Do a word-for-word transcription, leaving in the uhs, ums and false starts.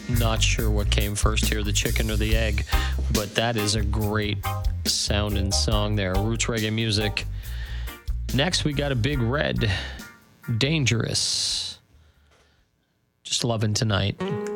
Not sure what came first here, the chicken or the egg, but that is a great sounding song there. Roots reggae music. Next, we got a Big Red, Dangerous. Just loving tonight.